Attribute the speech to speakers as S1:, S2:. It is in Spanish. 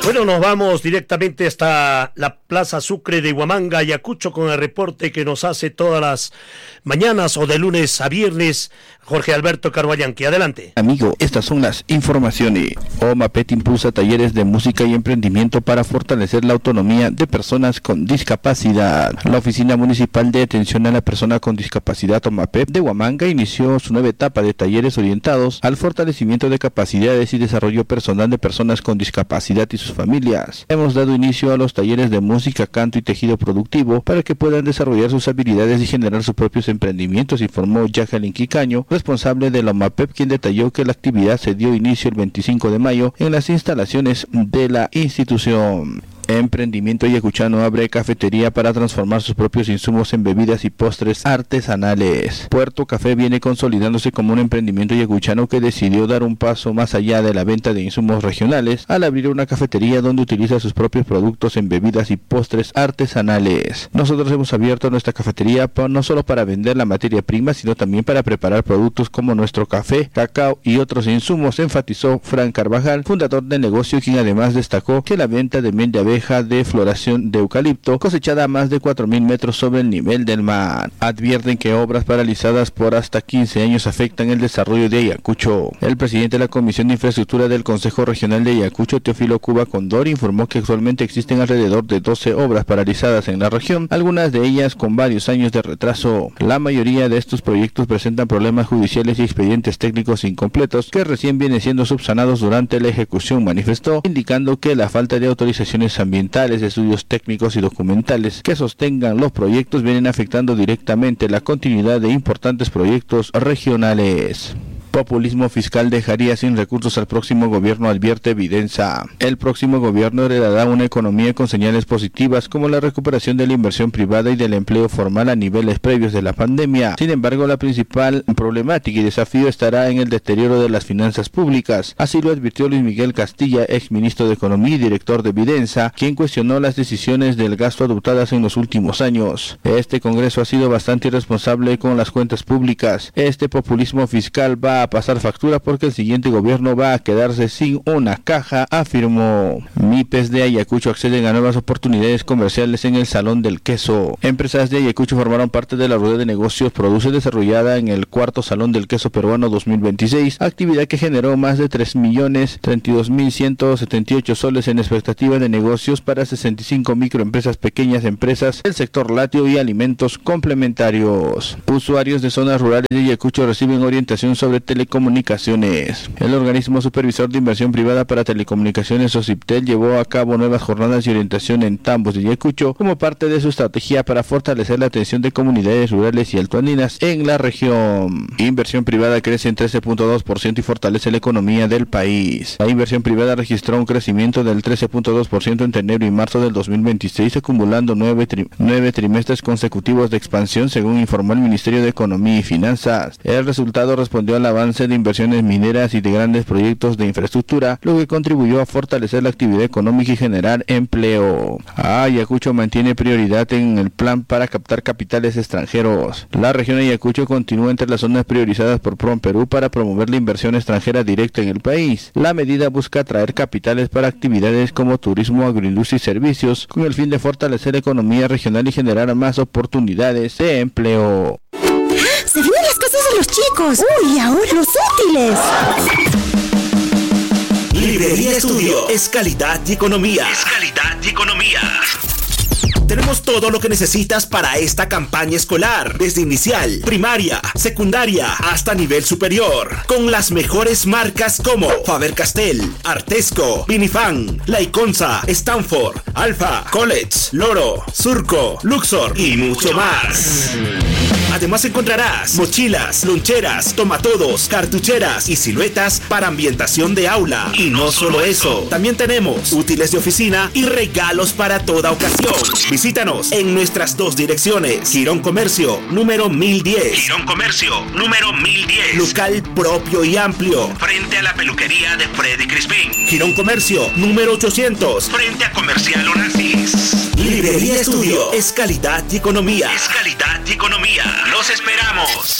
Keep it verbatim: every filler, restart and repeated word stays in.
S1: Bueno, nos vamos directamente hasta la Plaza Sucre de Huamanga, Ayacucho, con el reporte que nos hace todas las mañanas o de lunes a viernes Jorge Alberto Carvallanqui. Adelante.
S2: Amigo, estas son las informaciones. OMAPET impulsa talleres de música y emprendimiento para fortalecer la autonomía de personas con discapacidad. La Oficina Municipal de Atención a la Persona con Discapacidad OMAPET de Huamanga inició su nueva etapa de talleres orientados al fortalecimiento de capacidades y desarrollo personal de personas con discapacidad y sus familias. Hemos dado inicio a los talleres de música, canto y tejido productivo para que puedan desarrollar sus habilidades y generar sus propios emprendimientos, informó Yajalin Quicaño, responsable de la OMAPET, quien detalló que la actividad se dio inicio el veinticinco de mayo en las instalaciones de la institución. Emprendimiento Ayacuchano abre cafetería para transformar sus propios insumos en bebidas y postres artesanales. Puerto Café viene consolidándose como un emprendimiento ayacuchano que decidió dar un paso más allá de la venta de insumos regionales al abrir una cafetería donde utiliza sus propios productos en bebidas y postres artesanales. Nosotros hemos abierto nuestra cafetería no solo para vender la materia prima, sino también para preparar productos como nuestro café, cacao y otros insumos, enfatizó Fran Carvajal, fundador del negocio, quien además destacó que la venta de miel de abeja de floración de eucalipto cosechada a más de cuatro mil metros sobre el nivel del mar. Advierten que obras paralizadas por hasta quince años afectan el desarrollo de Ayacucho. El presidente de la Comisión de Infraestructura del Consejo Regional de Ayacucho, Teófilo Cuba Condor, informó que actualmente existen alrededor de doce obras paralizadas en la región, algunas de ellas con varios años de retraso. La mayoría de estos proyectos presentan problemas judiciales y expedientes técnicos incompletos que recién vienen siendo subsanados durante la ejecución, manifestó, indicando que la falta de autorizaciones ambientales, estudios técnicos y documentales que sostengan los proyectos vienen afectando directamente la continuidad de importantes proyectos regionales. Populismo fiscal dejaría sin recursos al próximo gobierno, advierte Vidensa. El próximo gobierno heredará una economía con señales positivas como la recuperación de la inversión privada y del empleo formal a niveles previos de la pandemia. Sin embargo, la principal problemática y desafío estará en el deterioro de las finanzas públicas. Así lo advirtió Luis Miguel Castilla, ex ministro de Economía y director de Vidensa, quien cuestionó las decisiones del gasto adoptadas en los últimos años. Este Congreso ha sido bastante irresponsable con las cuentas públicas. Este populismo fiscal va a pasar factura porque el siguiente gobierno va a quedarse sin una caja, afirmó. MIPES de Ayacucho acceden a nuevas oportunidades comerciales en el Salón del Queso. Empresas de Ayacucho formaron parte de la rueda de negocios Produce, desarrollada en el cuarto Salón del Queso Peruano dos mil veintiséis, actividad que generó más de tres millones treinta y dos mil ciento setenta y ocho soles en expectativa de negocios para sesenta y cinco microempresas, pequeñas empresas del sector lácteo y alimentos complementarios. Usuarios de zonas rurales de Ayacucho reciben orientación sobre telecomunicaciones. El organismo supervisor de inversión privada para telecomunicaciones, OCIPTEL, llevó a cabo nuevas jornadas de orientación en Tambos de Ayacucho como parte de su estrategia para fortalecer la atención de comunidades rurales y altoandinas en la región. Inversión privada crece en trece punto dos por ciento y fortalece la economía del país. La inversión privada registró un crecimiento del trece punto dos por ciento entre enero y marzo del dos mil veintiséis, acumulando nueve, tri nueve trimestres consecutivos de expansión, según informó el Ministerio de Economía y Finanzas. El resultado respondió al avance de inversiones mineras y de grandes proyectos de infraestructura, lo que contribuyó a fortalecer la actividad económica y generar empleo. Ayacucho mantiene prioridad en el plan para captar capitales extranjeros. La región de Ayacucho continúa entre las zonas priorizadas por PROMPERÚ para promover la inversión extranjera directa en el país. La medida busca atraer capitales para actividades como turismo, agroindustria y servicios, con el fin de fortalecer la economía regional y generar más oportunidades de empleo.
S3: ¡Se vienen las cosas de los chicos! ¡Uy, ahora los útiles!
S4: Librería Estudio es calidad y economía. Es calidad y economía. Tenemos todo lo que necesitas para esta campaña escolar, desde inicial, primaria, secundaria, hasta nivel superior, con las mejores marcas como Faber-Castell, Artesco, Vinifan, Laiconza, Stanford, Alfa, College, Loro, Surco, Luxor y mucho más. Además encontrarás mochilas, loncheras, tomatodos, cartucheras y siluetas para ambientación de aula. Y no solo eso, también tenemos útiles de oficina y regalos para toda ocasión. Visítanos en nuestras dos direcciones. Girón Comercio, número mil diez. Girón Comercio, número mil diez. Local propio y amplio, frente a la peluquería de Freddy Crispín. Girón Comercio, número ochocientos, frente a Comercial Onassis. Librería Estudio es calidad y economía. Es calidad y economía. ¡Los esperamos!